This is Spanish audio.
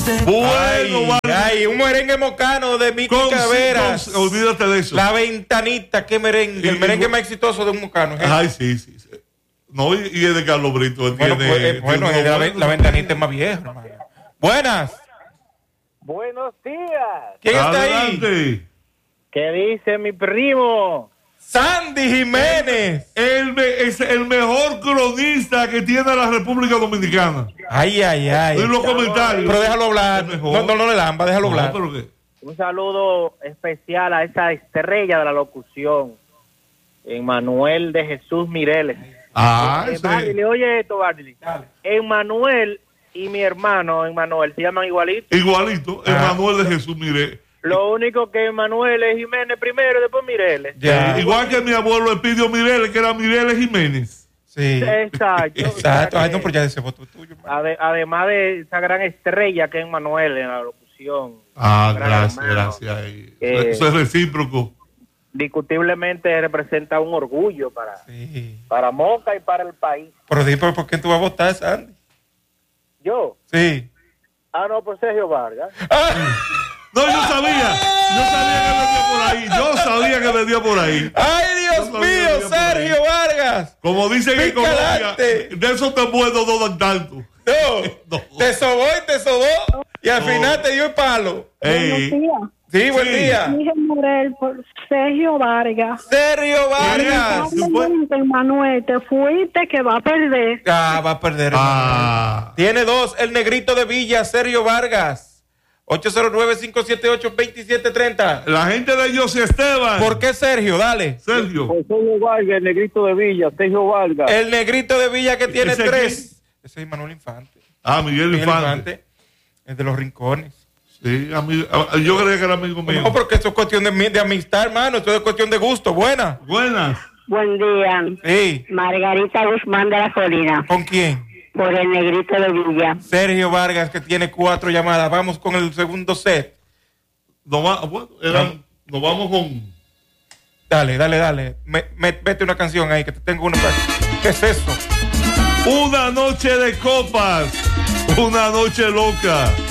Bueno, ay, un merengue mocano de Miki Caveras. Olvídate de eso. La ventanita, qué merengue. El merengue más exitoso de un mocano. Ay, sí. No, y es de Carlos Brito. Bueno, la ventanita es más vieja, hermano. Buenas. Buenos días. ¿Quién está ahí? ¿Qué dice mi primo? Sandy Jiménez. Es el mejor cronista que tiene la República Dominicana. Ay. En los comentarios. Pero déjalo hablar. No le lamba, déjalo hablar. ¿Pero qué? Un saludo especial a esa estrella de la locución, Emmanuel de Jesús Mireles. Barley, oye esto, Barley. Emmanuel y mi hermano Emmanuel se llaman igualito. Igualito, Emmanuel de Jesús Mireles. Lo único que Emmanuel es Jiménez primero y después Mireles. Igual que mi abuelo Espidio Mireles, que era Mireles Jiménez. Sí. Exacto. Ay, no, pero ya ese voto tuyo. Además de esa gran estrella que es Emmanuel en la locución. Gracias. Eso es recíproco. Discutiblemente representa un orgullo para Moca y para el país. Pero di, ¿por qué tú vas a votar, Sandy? ¿Yo? Sí. No, por Sergio Vargas. No, yo sabía que venía por ahí. ¡Ay, Dios mío, Sergio Vargas! Como dicen en Colombia, de esos tan buenos no dan tanto. No. Te sobó y al final te dio el palo. Buenos días. Sí, buen día. Miguel Morel por Sergio Vargas. Sergio Vargas. Manuel, te fuiste que va a perder. Va a perder. Tiene dos, el negrito de Villa, Sergio Vargas. 809-578-2730. La gente de José Esteban. ¿Por qué Sergio? Dale. Sergio Vargas, el negrito de Villa, Sergio Vargas. El negrito de Villa que tiene tres. Ese es Manuel Infante. Miguel Infante. Es de los rincones. Sí, yo creía que era amigo mío. No, porque eso es cuestión de amistad, hermano. Esto es cuestión de gusto. Buenas. Buen día. Sí. Margarita Guzmán de la Colina. ¿Con quién? Por el negrito de Villa. Sergio Vargas, que tiene 4 llamadas. Vamos con el segundo set. Nos vamos con... Dale. Vete una canción ahí, que te tengo una. ¿Qué es eso? Una noche de copas. Una noche loca.